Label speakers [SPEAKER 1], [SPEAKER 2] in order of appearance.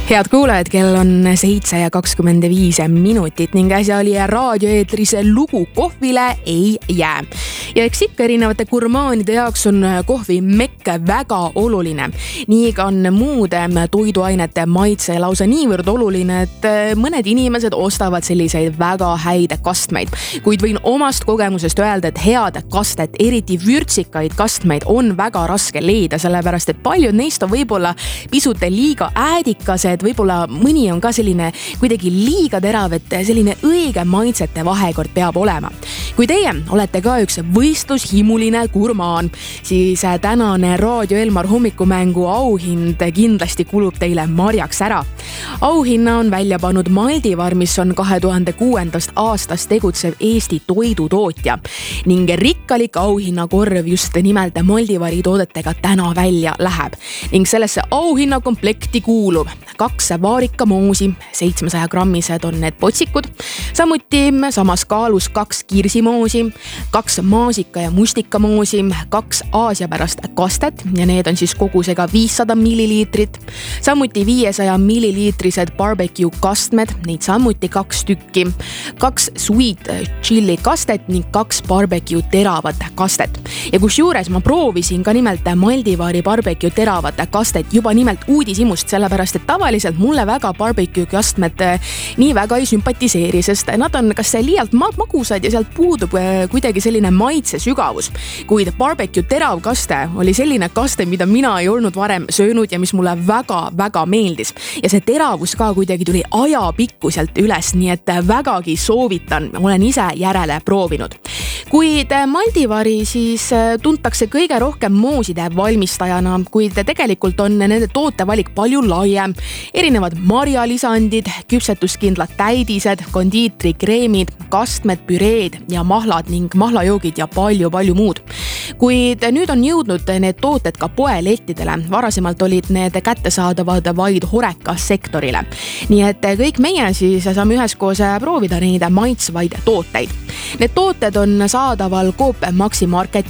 [SPEAKER 1] Head kuulajad, kell on 7:25 ning äsja oli raadioeetris lugu Kohvile ei jää. Ja eks ikka erinevate gurmaanide jaoks on kohvi mekk väga oluline. Nii ka on muude toiduainete maitse lausa niivõrd oluline, et mõned inimesed ostavad selliseid väga häid kastmeid. Kuid võin omast kogemusest öelda, et head kastet, eriti vürtsikaid kastmeid on väga raske leida, sellepärast et paljud neist on võib-olla pisut liiga äädikased, võib-olla mõni on ka selline kuidagi liiga terav, et selline õige maitsete vahekord peab olema. Kui teie olete ka üks võistlushimuline gurmaan, siis tänane Raadio Elmar hommikumängu auhind kindlasti kulub teile marjaks ära. Auhinna on välja pannud Maldivar, mis on 2006. aastast tegutsev Eesti toidutootja ning rikkalik auhinnakorv just nimelt Maldivari toodetega täna välja läheb. Ning sellesse auhinnakomplekti kuulub 2 vaarikamoosi, 700 grammised on need potsikud, samuti samas kaalus 2 kirsimoosi, 2 maasika ja mustikamoosi, 2 aasiapärast kastet ja need on siis kogusega 500 milliliitrit, samuti 500 milliliitrised barbecue kastmed, neid samuti 2 tükki, 2 sweet chili kastet ning 2 barbecue teravat kastet. Ja kusjuures ma proovisin ka nimelt Maldivari barbecue teravat kastet juba nimelt uudishimust, sellepärast et tavaliselt mulle väga barbecue kastmed nii väga ei sümpatiseeri, sest nad on kas liialt magusad ja sealt puudub kuidagi selline maitse sügavus. Kuid barbecue terav kaste oli selline kaste, mida mina ei olnud varem söönud ja mis mulle väga-väga meeldis. Ja see teravus ka kuidagi tuli ajapikkuselt üles, nii et vägagi soovitan, olen ise järele proovinud. Kuid Maldivari siis tuntakse kõige rohkem mooside valmistajana, kuid tegelikult on nende tootevalik palju laiem. Erinevad marjalisandid, küpsetuskindlad täidised, kondiitrikreemid, kastmed, püreed ja mahlad ning mahlajoogid ja palju muud. Kuid nüüd on jõudnud need tooted ka poelettidele. Varasemalt olid need kättesaadavad vaid HoReCa sektorile. Nii et kõik meie siis saame üheskoos proovida neid maitsvaid tooteid. Need tooted on saadaval Coop Maxi Marketi